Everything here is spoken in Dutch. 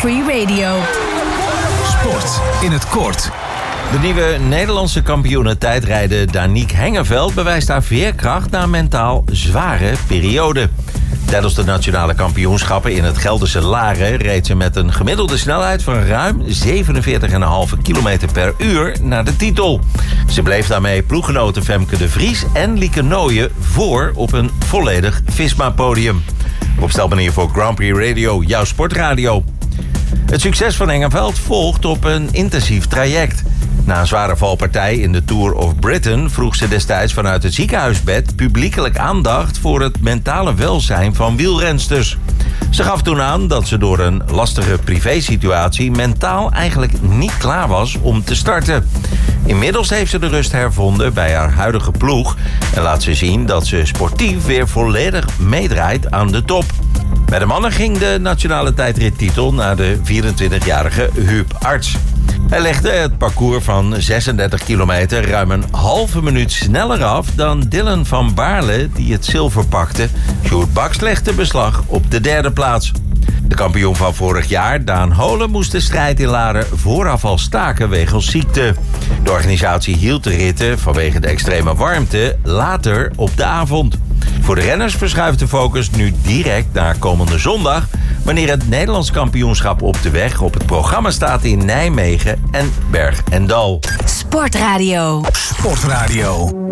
Free Radio. Sport in het kort. De nieuwe Nederlandse kampioene tijdrijden Daniek Hengeveld bewijst haar veerkracht na een mentaal zware periode. Tijdens de nationale kampioenschappen in het Gelderse Laren reed ze met een gemiddelde snelheid van ruim 47,5 km per uur naar de titel. Ze bleef daarmee ploeggenoten Femke de Vries en Lieke Nooyen voor op een volledig Visma-podium. Opstelmanier voor Grand Prix Radio, jouw sportradio. Het succes van Hengeveld volgt op een intensief traject. Na een zware valpartij in de Tour of Britain vroeg ze destijds vanuit het ziekenhuisbed publiekelijk aandacht voor het mentale welzijn van wielrensters. Ze gaf toen aan dat ze door een lastige privésituatie mentaal eigenlijk niet klaar was om te starten. Inmiddels heeft ze de rust hervonden bij haar huidige ploeg en laat ze zien dat ze sportief weer volledig meedraait aan de top. Bij de mannen ging de nationale tijdrittitel naar de 24-jarige Huub Arts. Hij legde het parcours van 36 kilometer ruim een halve minuut sneller af dan Dylan van Baarle, die het zilver pakte. Sjoerd Baks legde beslag op de derde plaats. De kampioen van vorig jaar, Daan Holen, moest de strijd in Laren vooraf al staken wegens ziekte. De organisatie hield de ritten vanwege de extreme warmte later op de avond. Voor de renners verschuift de focus nu direct naar komende zondag, wanneer het Nederlands kampioenschap op de weg op het programma staat in Nijmegen en Berg en Dal. Sportradio. Sportradio.